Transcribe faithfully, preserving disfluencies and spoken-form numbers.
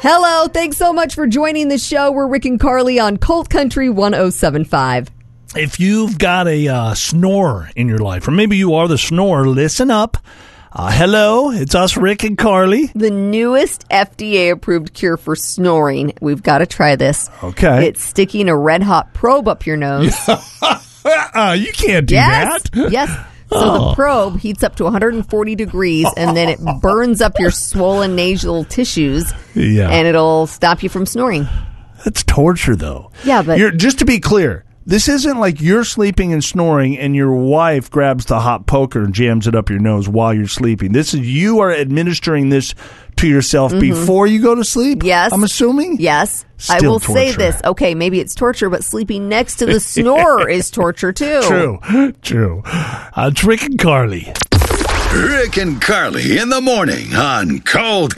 Hello, thanks so much for joining the show. We're Rick and Carly on Colt Country one oh seven point five. If you've got a uh, snorer in your life, or maybe you are the snorer, listen up. Uh, hello, it's us, Rick and Carly. The newest F D A-approved cure for snoring. We've got to try this. Okay. It's sticking a red-hot probe up your nose. uh, you can't do yes, that. Yes. So oh. the probe heats up to one hundred forty degrees, and then it burns up your swollen nasal tissues, yeah. and it'll stop you from snoring. That's torture, though. Yeah, but... You're, just to be clear, this isn't like you're sleeping and snoring and your wife grabs the hot poker and jams it up your nose while you're sleeping. This is you are administering this to yourself mm-hmm. before you go to sleep? Yes. I'm assuming? Yes. Still I will torture. say this. Okay, maybe it's torture, but sleeping next to the snorer is torture, too. True. True. Uh, it's Rick and Carly. Rick and Carly in the morning on Colt